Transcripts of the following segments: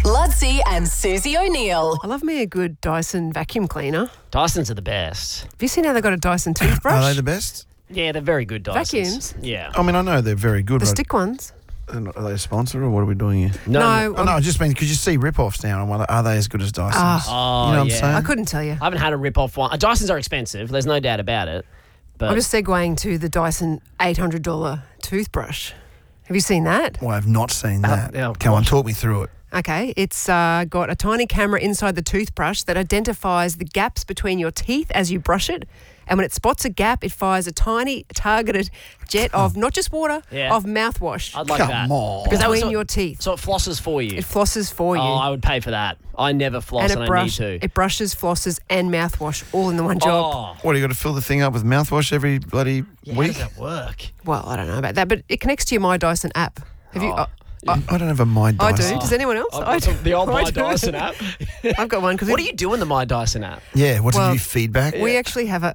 Ludsey and Susie O'Neill. I love me a good Dyson vacuum cleaner. Dysons are the best. Have you seen how they got a Dyson toothbrush? Are they the best? Yeah, they're very good Dysons. Vacuums? Yeah. I mean, I know they're very good. The but stick ones? are they a sponsor or what are we doing here? No. Oh, no, I just mean because you see rip-offs now and whether are they as good as Dysons? Oh, you know what I'm yeah. saying? I couldn't tell you. I haven't had a rip-off one. Dysons are expensive. There's no doubt about it. But I'm just segueing to the Dyson $800 toothbrush. Have you seen that? Well, I've not seen that. oh, Come on, gosh. talk me through it. Okay, it's got a tiny camera inside the toothbrush that identifies the gaps between your teeth as you brush it. And when it spots a gap, it fires a tiny targeted jet of not just water, Yeah. of mouthwash I'd like Come that. on. Because that was between your teeth. So it flosses for you. It flosses for you. Oh, I would pay for that. I never floss and, I need to. It brushes, flosses, and mouthwash all in the one job. Oh, What, you got to fill the thing up with mouthwash every bloody yeah, how week? does that work? Well, I don't know about that, but it connects to your My Dyson app. Have you? I don't have a My I Dyson. do. Does anyone else? I've I got do. the old I My do. Dyson app. I've got one because What do you do in the My Dyson app? Yeah, what Well, did you feedback? we actually have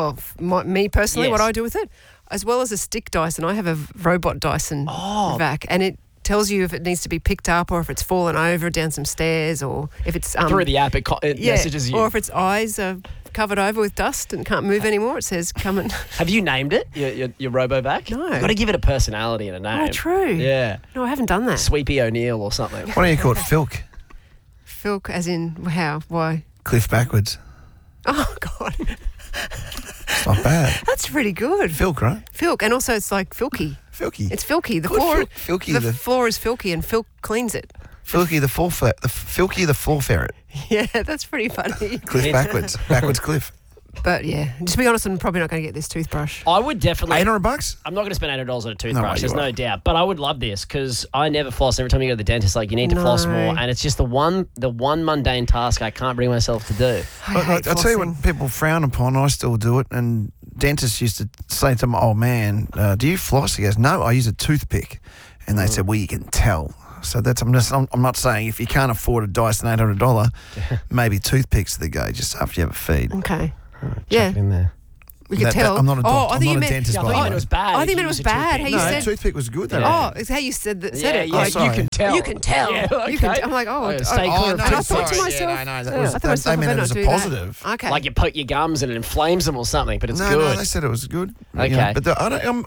me personally, what Yes. I do with it, as well as a stick Dyson, I have a robot Dyson vac, and it tells you if it needs to be picked up or if it's fallen over down some stairs or if it's Through the app, it messages you. or if its eyes are covered over with dust and can't move anymore. It says come and. Have you named it, your RoboVac? No. Got to give it a personality and a name. Oh, true. Yeah. No, I haven't done that. Sweepy O'Neill or something. What do you call it? Filk. Filk, as in how? Why? Cliff backwards. Oh God, It's not bad. that's pretty good. Filk, right? Filk, and also it's like filky. Filky. It's filky. The Good, floor, filky, the the- floor is filky, and Filk cleans it. Filky the Filky the floor ferret. Yeah, that's pretty funny. Cliff backwards. Backwards cliff. But yeah, just to be honest, I'm probably not going to get this toothbrush. I would definitely. $800? I'm not going to spend $800 on a No toothbrush. way There's you no are. doubt. But I would love this because I never floss. Every time you go to the dentist, like you need to floss No. more, and it's just the one mundane task I can't bring myself to do. I hate I tell you flossing. what people frown upon, I still do it, and dentists used to say to my old man, do you floss? He goes, no, I use a toothpick. And they said, well, you can tell. So that's I'm not saying if you can't afford a Dyson $800, maybe toothpicks are the go just after you have a feed. Okay. Yeah, In there. we can That- tell. I'm not a oh, doctor. I I'm think not you a meant. dentist, Yeah, I by thought the you way. meant it was bad. I if think you it was use a bad. toothpick. How you No, said. toothpick was good though. Oh, it's how you said that. Said Yeah, it. yeah, Like, sorry. you can tell. You can tell. Yeah, You can. okay. I'm like, oh, Stay oh, clear and of I thought toothpicks. to myself, no, that I was, thought to myself, they meant I it better as not a do that. positive. Okay. Like you poke your gums and it inflames them or something, but it's No, good. they said it was good. Okay. But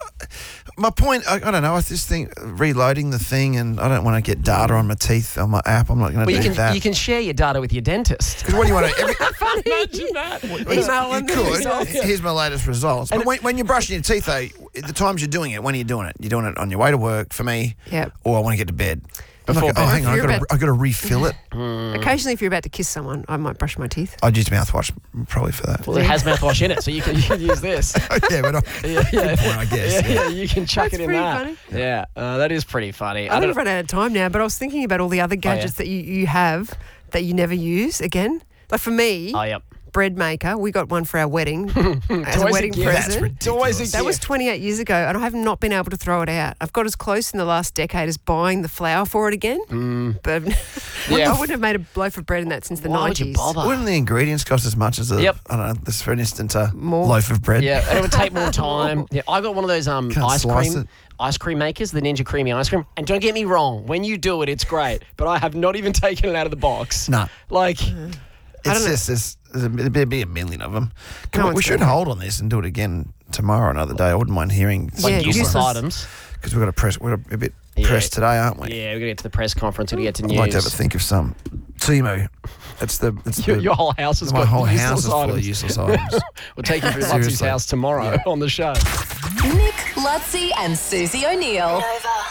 my point, I don't know. I just think reloading the thing, and I don't want to get data on my teeth on my app. I'm not going to Well, do that. you can share your data with your dentist. Because what do you want to? Imagine that. Email them the You results. could. Here's my latest results. But when you're brushing your teeth, though, the times you're doing it, when are you doing it? You're doing it on your way to work, for me, Yep. or I want to get to bed. I'm Before like, oh, bed. hang on, You're I've got to refill it. Occasionally, if you're about to kiss someone, I might brush my teeth. I'd use mouthwash probably for that. Well, it has mouthwash in it, so you can use this. Yeah, but Yeah, good point, I guess. Yeah, you can chuck That's it in pretty that. funny. Yeah, that is pretty funny. I think I've run out of time now, but I was thinking about all the other gadgets that you have that you never use again. Like for me, Oh, yep. bread maker. We got one for our wedding as a always a wedding gift. That's present. It's always a ridiculous. That was gift. 28 years ago, and I have not been able to throw it out. I've got as close in the last decade as buying the flour for it again. But Yeah. I wouldn't have made a loaf of bread in that since the Why 90s. would you bother? Wouldn't the ingredients cost as much as a, Yep. I don't know, this, for instance, a More. loaf of bread? Yeah, and it would take more time. Yeah, I got one of those slice it. ice cream makers, the Ninja Creamy ice cream. And don't get me wrong, when you do it, it's great. But I have not even taken it out of the box. No. Like, It's just, there'd be a million of them. No we one's should gonna- hold on this and do it again tomorrow, another day. I wouldn't mind hearing Yeah, useless useless. items. because we're a bit Yeah. pressed today, aren't we? Yeah, we're going to get to the press conference. We're going to get to I'd like to have a news. think of some. Timu, it's Your whole house has my got whole useless house is full of items. useless items. We'll take you through Lutzie's Seriously. house tomorrow on the show. Nick, Ludsey and Susie O'Neill.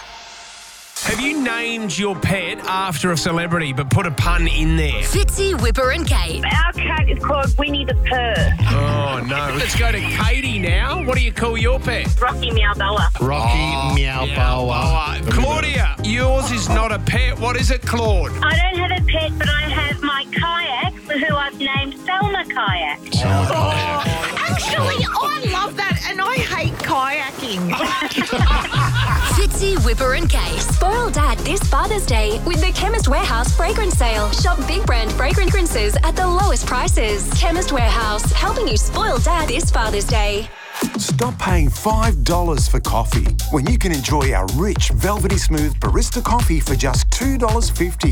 Have you named your pet after a celebrity but put a pun in there? Fitzy, Whipper and Kate. Our cat is called Winnie the Purr. Oh, no. Let's go to Katie now. What do you call your pet? Rocky Meow Boa. Rocky Meow Boa. Claudia, yours is not a pet. What is it, Claude? I don't have a pet, but I have my kayak, who I've named Selma Kayak. Actually, I love that, and I hate kayaking. Fitzy, Whipper and Kate. Spoil Dad this Father's Day with the Chemist Warehouse fragrance sale. Shop big brand fragrances at the lowest prices. Chemist Warehouse, helping you spoil Dad this Father's Day. Stop paying $5 for coffee when you can enjoy our rich, velvety smooth barista coffee for just $2.50.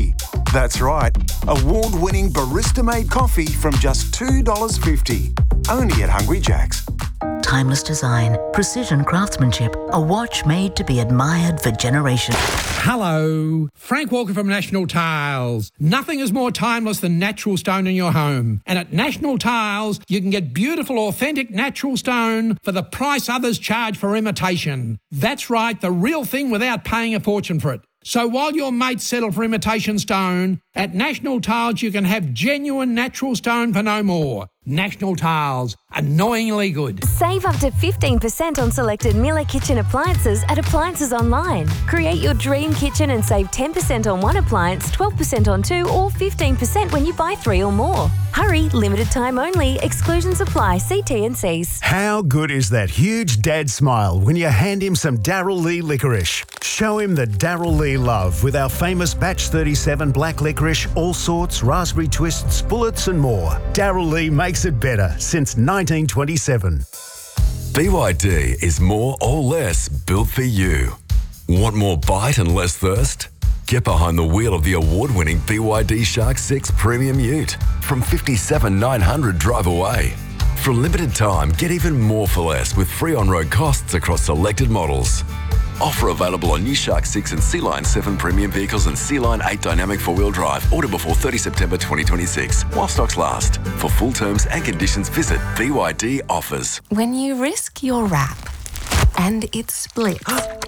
That's right. Award-winning barista-made coffee from just $2.50. Only at Hungry Jack's. Timeless design, precision craftsmanship, a watch made to be admired for generations. Hello, Frank Walker from National Tiles. Nothing is more timeless than natural stone in your home. And at National Tiles, you can get beautiful, authentic natural stone for the price others charge for imitation. That's right, the real thing without paying a fortune for it. So while your mates settle for imitation stone, at National Tiles you can have genuine natural stone for no more. National Tiles, annoyingly good. Save up to 15% on selected Miller Kitchen appliances at Appliances Online. Create your dream kitchen and save 10% on one appliance, 12% on two, or 15% when you buy 3 or more. Hurry, limited time only. Exclusions apply. See T&Cs. How good is that huge dad smile when you hand him some Darryl Lee licorice? Show him the Darryl Lee love with our famous Batch 37 black licorice, all sorts, raspberry twists, bullets and more. Darryl Lee makes it better since 1927. BYD is more or less built for you. Want more bite and less thirst? Get behind the wheel of the award-winning BYD Shark 6 Premium Ute from $57,900 drive away. For a limited time, get even more for less with free on-road costs across selected models. Offer available on new Shark 6 and Sea Line 7 premium vehicles and Sea Line 8 dynamic four-wheel drive. Order before 30 September 2026 while stocks last. For full terms and conditions, visit BYD Offers. When you risk your wrap and it splits,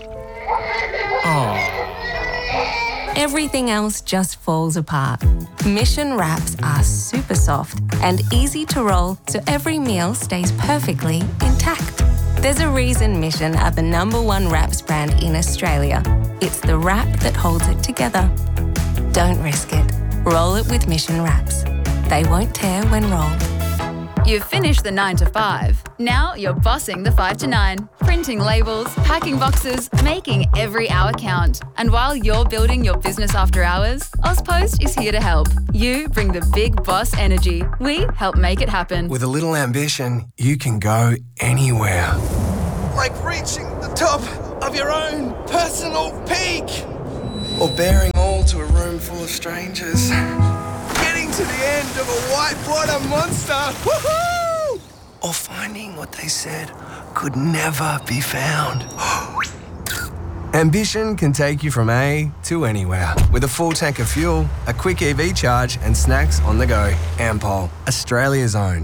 everything else just falls apart. Mission wraps are super soft and easy to roll so every meal stays perfectly intact. There's a reason Mission are the #1 wraps brand in Australia. It's the wrap that holds it together. Don't risk it. Roll it with Mission wraps. They won't tear when rolled. You've finished the 9 to 5. Now you're bossing the 5 to 9. Printing labels, packing boxes, making every hour count. And while you're building your business after hours, Ozpost is here to help. You bring the big boss energy. We help make it happen. With a little ambition, you can go anywhere. Like reaching the top of your own personal peak. Or bearing all to a room full of strangers. Getting to the end of a whitewater monster. Woohoo! Or finding what they said could never be found. Ambition can take you from A to anywhere. With a full tank of fuel, a quick EV charge, and snacks on the go. Ampol, Australia's own.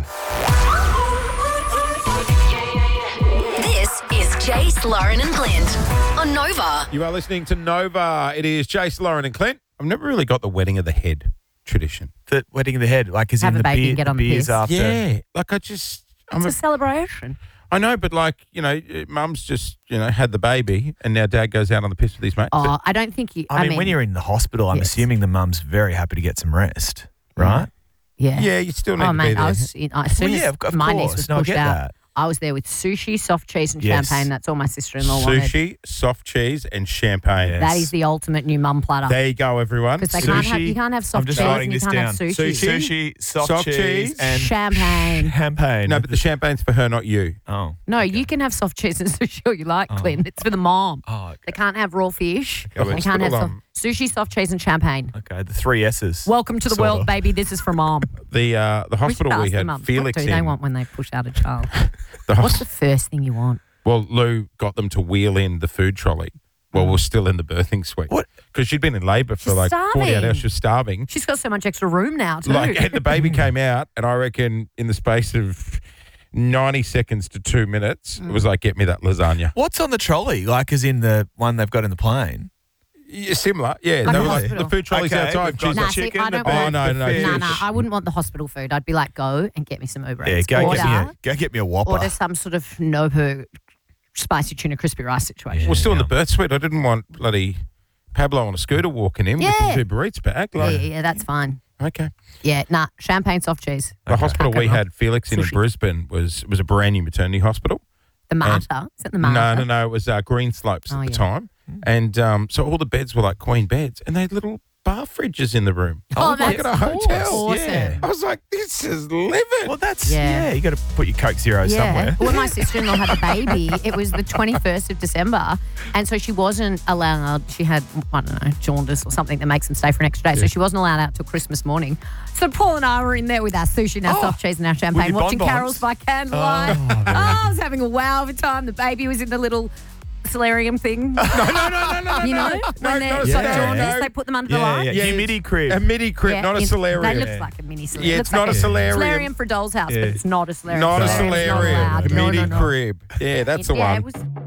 This is Jace, Lauren and Clint on Nova. You are listening to Nova. It is Jace, Lauren and Clint. I've never really got the wedding of the head tradition. The wedding of the head, like as Have in a the baby beer, and get the on the beers piss. after. Yeah, like It's a celebration. I know, but like, mum's just, had the baby and now dad goes out on the piss with his mates. Oh, I don't think you... I mean, when you're in the hospital, I'm assuming the mum's very happy to get some rest, right? Yeah. Yeah, you still need to be mate, there. as soon as of my course. niece was No, I pushed get out, that. I was there with sushi, soft cheese and Yes. champagne. That's all my sister-in-law wanted. Sushi, soft cheese and champagne. Yes. That is the ultimate new mum platter. There you go, everyone. Because you can't have soft I'm just cheese writing and you this can't down. have sushi. Sushi, soft Soft cheese, cheese, and Champagne. champagne. No, but the champagne's for her, not you. Oh. No, you can have soft cheese and sushi all you like, Clint. It's for the mom. Oh, okay. They can't have raw fish. Okay, They can't have well, sushi, soft cheese and champagne. Okay, the 3 S's. Welcome to the Sort world, of. baby. This is for mom. The hospital we had Felix What do in. they want when they push out a child? The What's the first thing you want? Well, Lou got them to wheel in the food trolley while we're still in the birthing suite. What? Because she'd been in labour for She's like 48 starving. hours. She was starving. She's got so much extra room now, too. And the baby came out, and I reckon in the space of 90 seconds to 2 minutes, it was like, get me that lasagna. What's on the trolley? Like as in the one they've got in the plane? Yeah, similar, yeah. Like They a were hospital. the food trolley's Okay, outside. we've got She's the Nah, like, see, chicken, I the don't beef, want- the Oh, no, fish. No, I wouldn't want the hospital food. I'd be like, go and get me some Uber Yeah, Eats. go Order, get me a Whopper. order some sort of Nobu spicy tuna crispy rice situation. we're still in the birth suite. I didn't want bloody Pablo on a scooter walking in with Yeah. his Uber Eats bag. Yeah, Like, yeah, that's fine. Okay. Yeah, nah, champagne, soft cheese. The hospital Can't we go wrong. had Felix in Sushi. Brisbane was a brand new maternity hospital. The Marta. Is it the Marta? No. It was Green Slopes Oh, at the yeah. time. And so all the beds were like queen beds and they had little bar fridges in the room. Oh, like that's at a hotel. awesome. Yeah. I was like, this is living. Well, that's you got to put your Coke Zero somewhere. When my sister-in-law had the baby, it was the 21st of December, and so she wasn't allowed. She had, I don't know, jaundice or something that makes them stay for an extra day. So she wasn't allowed out till Christmas morning. So Paul and I were in there with our sushi and our soft cheese and our champagne, your watching bonbons. carols by candlelight. I was having a wow of a time. The baby was in the little solarium thing. No. You know, when they're got jaundice, they put them under the light. Yeah. Humidity crib. A midi crib, not a solarium. That looks like a mini solarium. Yeah, it's not a solarium. Solarium for a doll's house, but it's not a solarium. Not a Solarium's not solarium. allowed. A midi No. crib. Yeah, that's the one. It was